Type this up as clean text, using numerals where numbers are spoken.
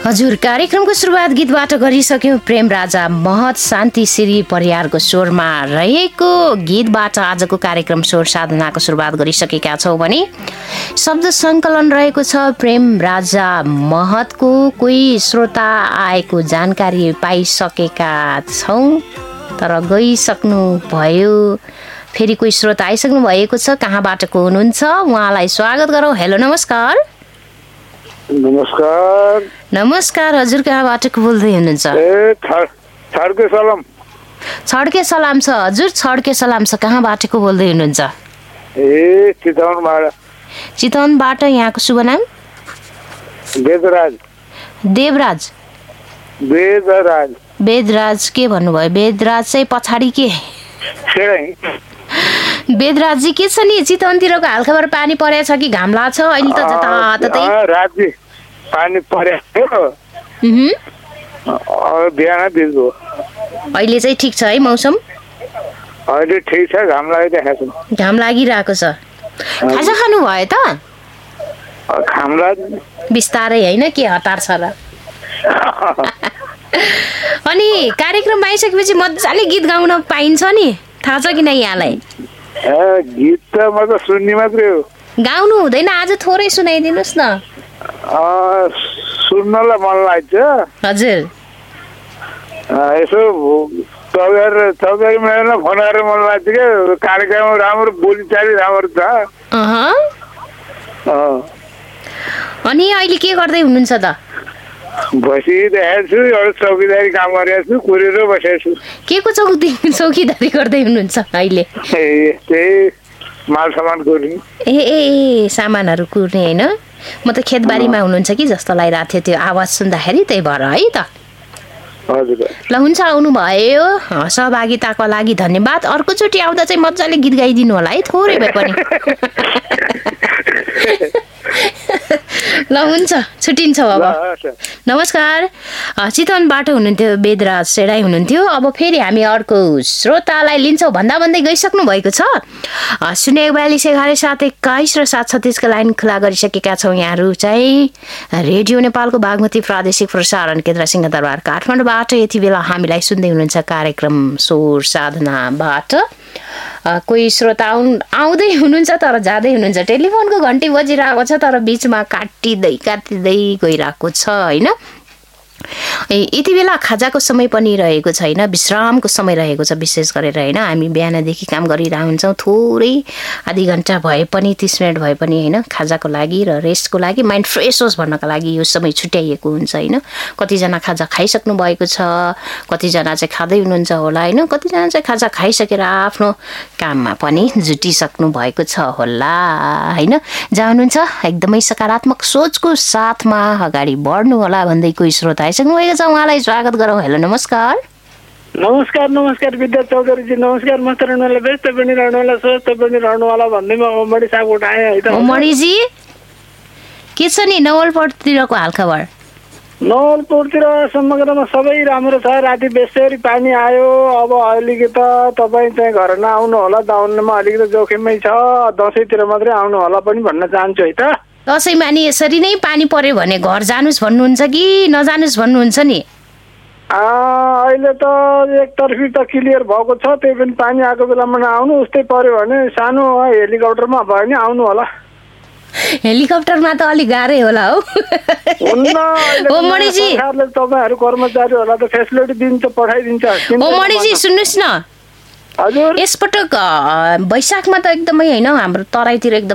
हजुर, कार्यक्रमको सुरुवात गीतबाट गरिसक्यौँ। प्रेम राजा महत शान्ति श्री परियारको स्वरमा रहेको गीतबाट आजको कार्यक्रम स्वर साधनाको सुरुवात गरिसकेका छौँ भने शब्द सङ्कलन रहेको छ प्रेम राजा महतको। कोही श्रोता आएको जानकारी पाइसकेका छौँ तर गइसक्नु भयो। फेरि कोही श्रोता आइसक्नु भएको छ, कहाँबाट को हुनुहुन्छ उहाँलाई स्वागत गरौँ। हेलो, नमस्कार। नमस्कार। नमस्कार, हजुर कहाँबाट को बोल्दै हुनुहुन्छ? छड्के सलाम। छड्के सलाम छ हजुर, छड्के सलाम छ। कहाँबाट को बोल्दै हुनुहुन्छ? चितवनबाट। चितवनबाट। यहाँको शुभ नाम? वेदराज। देवराज? वेदराज। वेदराज के भन्नुभयो? वेदराज चाहिँ पछाडि के? वेदराजी के छ नि, चितवनतिरको हालखबर पानी परेछ कि घाम लाग्छ? अहिले त जताततै राति पानी परेको। बिहान दिनको। अहिले चाहिँ ठिक छ है मौसम? अहिले ठिक छ, घाम लागिरहेको छ। घाम लागिरहेको छ। खाजा खानु भयो त? घाम लाग्यो बिस्तारै, होइन के हतार छ र? अनि कार्यक्रममा आइसकेपछि मजाले गीत गाउन पाइन्छ नि, थाहा छ कि नै यहाँलाई? गीत त म त सुन्ने मात्रै हो। गाउनु हुँदैन? आज थोरै सुनाइदिनुहोस् न। सुन्नलाई मन लाग्छ। हजुर, यसो चौधरी मेलामा फोन गरेर मन लाग्छ क्या। कार्यक्रम राम्रो, बोलीचाली राम्रो छ। अनि अहिले के गर्दै हुनुहुन्छ त? बसिरहेको छु, एउटा चौकीदारी काम गरिरहेको छु, कुरेर बसेको छु। के को चौकीदारी गर्दै हुनुहुन्छ अहिले? त्यही माल सामान कुर्ने। ए सामानहरू कुर्ने होइन? म त खेतबारीमा हुनुहुन्छ कि जस्तो लागिरहेको थियो त्यो आवाज सुन्दाखेरि, त्यही भएर है त। हजुर ल, हुन्छ, आउनुभयो, सहभागिताको लागि धन्यवाद। अर्कोचोटि आउँदा चाहिँ मजाले गीत गाइदिनु होला है, थोरै भए पनि। ल, हुन्छ, छुट्टिन्छ अब। नमस्कार। चितवनबाट हुनुहुन्थ्यो वेदराज सेडाई हुनुहुन्थ्यो। अब फेरि हामी अर्को श्रोतालाई लिन्छौँ भन्दै गइसक्नु भएको छ। 04211 र 736 लाइन खुला गरिसकेका छौँ। यहाँहरू चाहिँ रेडियो नेपालको बागमती प्रादेशिक प्रसारण केन्द्र सिंहदरबार काठमाडौँबाट यति बेला हामीलाई सुन्दै हुनुहुन्छ कार्यक्रम स्वर साधनाबाट। कोही श्रोता आउँदै हुनुहुन्छ तर जाँदै हुनुहुन्छ। टेलिफोनको घन्टी बजिरहेको छ तर बिचमा काटिँदै गइरहेको छ होइन? यति बेला खाजाको समय पनि रहेको छैन, विश्रामको समय रहेको छ विशेष गरेर होइन? हामी बिहानदेखि काम गरिरहेको हुन्छौँ, थोरै आधी घन्टा भए पनि 30 मिनट भए पनि होइन, खाजाको लागि र रेस्टको लागि, माइन्ड फ्रेस होस् भन्नको लागि यो समय छुट्याइएको हुन्छ होइन? कतिजना खाजा खाइसक्नु भएको छ, कतिजना चाहिँ खाँदै हुनुहुन्छ होला होइन? कतिजना चाहिँ खाजा खाइसकेर आफ्नो काममा पनि जुटिसक्नु भएको छ होला होइन? जहाँ हुनुहुन्छ एकदमै सकारात्मक सोचको साथमा अगाडि बढ्नु होला भन्दै कोही श्रोता आइसक्नु भएको छ, उहाँलाई स्वागत गरौँ। हेलो, नमस्कार। नमस्कार विद्या चौधरीजी, नमस्कार। मस्त रहनुहोला, व्यस्त पनि रहनुहोला, स्वस्थ पनि रहनुहोला भन्दै म ओमडी साहब उठाएँ है त। ओमडीजी के छ नि नवलपरतिरको हालखबर? नवलपुरतिर समग्रमा सबै राम्रो छ। राति बेसरी पानी आयो। अब अलिकति त तपाईँ चाहिँ घर नआउनु होला, दाउनमा अलिकति जोखिममै छ। दसैँतिर मात्रै आउनु होला पनि भन्न चाहन्छु है त। दसैँमा नि यसरी नै पानी पर्यो भने घर जानुस् भन्नुहुन्छ कि नजानुस् भन्नुहुन्छ नि? अहिले त एकतर्फी त क्लियर भएको छ, त्यही पनि पानी आएको बेलामा नआउनु। उस्तै पर्यो भने सानो हेलिकप्टरमा भयो भने आउनु होला। हेलिकप्टरमा त अलिक गाह्रै होला हो। ओमडीजी तपाईँहरू कर्मचारीहरूलाई त फेसिलिटी दिन्छ, पठाइदिन्छ। ओमडीजी सुन्नुहोस् न, हजुर, यसपटक वैशाखमा त एकदमै होइन हाम्रो तराईतिर एकदम